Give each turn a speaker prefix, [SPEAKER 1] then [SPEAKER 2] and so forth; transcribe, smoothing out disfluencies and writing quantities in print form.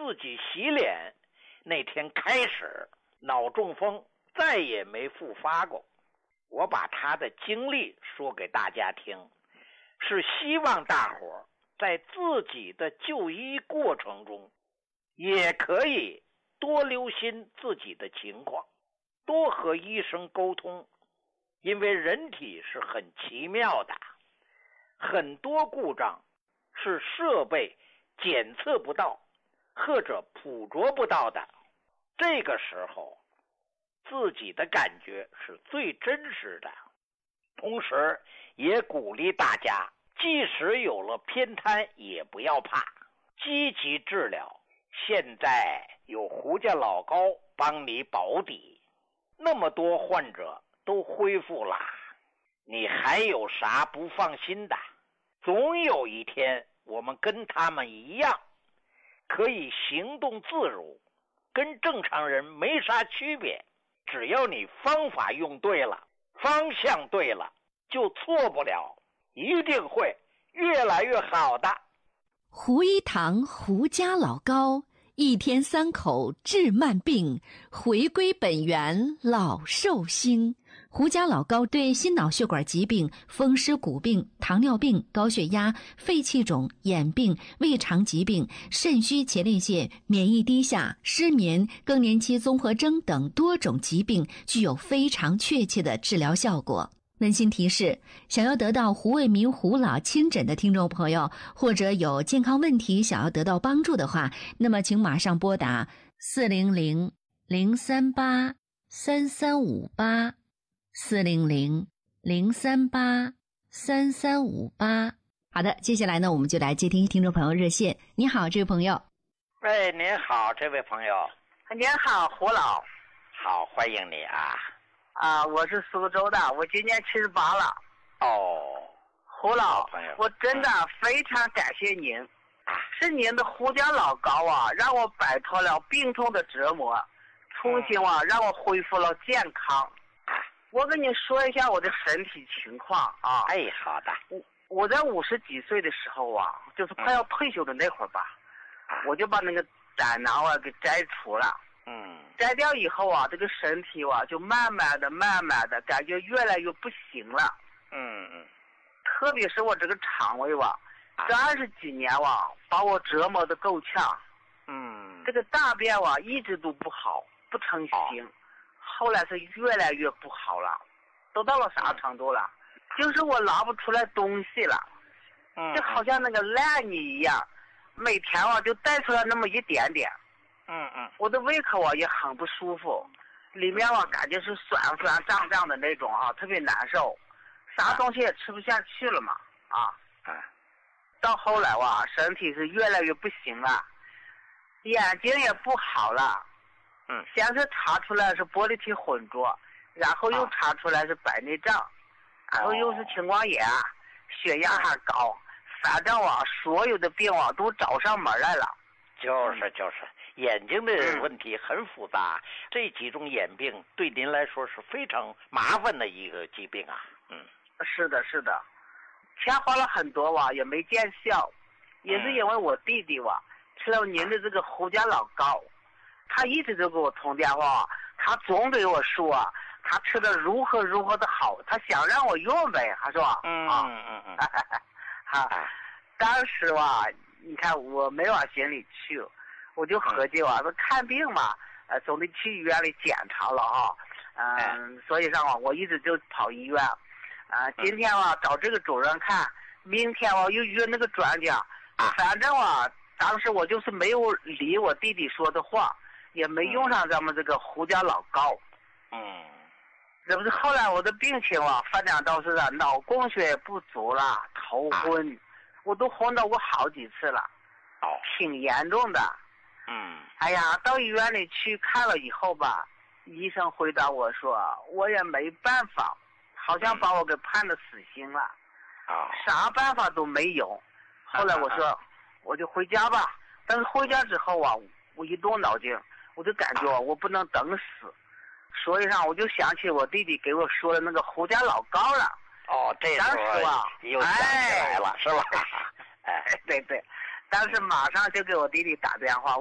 [SPEAKER 1] 自己洗脸那天开始，脑中风再也没复发过。我把他的经历说给大家听，是希望大伙在自己的就医过程中也可以多留心自己的情况，多和医生沟通，因为人体是很奇妙的，很多故障是设备检测不到或者捕捉不到的，这个时候自己的感觉是最真实的。同时也鼓励大家，即使有了偏瘫也不要怕，积极治疗。现在有胡家老高帮你保底，那么多患者都恢复了，你还有啥不放心的？总有一天我们跟他们一样，可以行动自如，跟正常人没啥区别。只要你方法用对了，方向对了，就错不了，一定会越来越好的。
[SPEAKER 2] 胡一堂胡家老高，一天3口治慢病，回归本源老寿星。胡家老高对心脑血管疾病、风湿骨病、糖尿病、高血压、肺气肿、眼病、胃肠疾病、肾虚前列腺、免疫低下、失眠、更年期综合征等多种疾病具有非常确切的治疗效果。温馨提示，想要得到胡卫民胡老亲诊的听众朋友，或者有健康问题想要得到帮助的话，那么请马上拨打400-038-3358 400-038-3358。好的，接下来呢，我们就来接听听众朋友热线。你好，这位朋友。
[SPEAKER 1] 喂，您好，这位朋友。
[SPEAKER 3] 您好，胡老。
[SPEAKER 1] 好，欢迎你啊。
[SPEAKER 3] 我是苏州的，我今年78了。
[SPEAKER 1] 哦，
[SPEAKER 3] 胡老，我真的非常感谢您，是您的胡家老高啊，让我摆脱了病痛的折磨，重新让我恢复了健康。我跟你说一下我的身体情况啊。
[SPEAKER 1] 哎，好的。
[SPEAKER 3] 我在50几岁的时候啊，就是快要退休的那会儿吧，我就把那个胆囊给摘除了。摘掉以后啊，这个身体就慢慢的感觉越来越不行了。特别是我这个肠胃这20几年把我折磨得够呛。这个大便一直都不好，不成形。后来是越来越不好了，都到了啥程度了？就是我拿不出来东西了，就好像那个烂泥一样，每天就带出来那么一点点。我的胃口也很不舒服，里面感觉是酸胀的那种特别难受，啥东西也吃不下去了嘛。到后来身体是越来越不行了，眼睛也不好了。先是查出来是玻璃体混浊，然后又查出来是白内障，然后又是青光眼，血压还高，反正所有的病都找上门来了。
[SPEAKER 1] 就是眼睛的问题很复杂，这几种眼病对您来说是非常麻烦的一个疾病啊。
[SPEAKER 3] 是的，钱花了很多也没见效，也是因为我弟弟吃了您的这个胡家老高，他一直就给我通电话，他总对我说他吃的如何的好，他想让我用呗，他说当时你看我没往心里去，我就合计说看病嘛，总得去医院里检查了所以上我一直就跑医院。今天找这个主任看，明天又约那个专家。反正当时我就是没有理我弟弟说的话，也没用上咱们这个胡家老高。这不是后来我的病情发展到是脑供血不足了，头昏，我都昏到过好几次了，挺严重的。哎呀，到医院里去看了以后医生回答我说我也没办法，好像把我给判了死刑了。啥办法都没有。后来我说我就回家吧，但是回家之后我一动脑筋，我就感觉我不能等死，所以上我就想起我弟弟给我说的那个胡家老高了。
[SPEAKER 1] 这时候又想起来了，是吧？
[SPEAKER 3] 对，当时马上就给我弟弟打电话。